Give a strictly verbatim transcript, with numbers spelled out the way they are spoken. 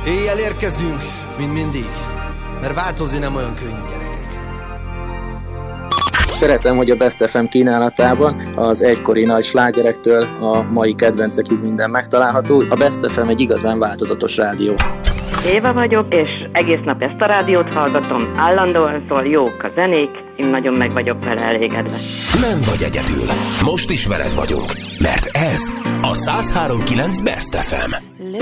Éjjel érkezünk, mint mindig, mert változni nem olyan könnyű, gyerekek. Szeretem, hogy a Best ef em kínálatában az egykori nagy slágerektől a mai kedvencekig minden megtalálható. A Best ef em egy igazán változatos rádió. Éva vagyok, és egész nap ezt a rádiót hallgatom, állandóan szól, jók a zenék, én nagyon meg vagyok vele elégedve. Nem vagy egyedül, most is veled vagyunk, mert ez a száz három pont kilenc Best ef em.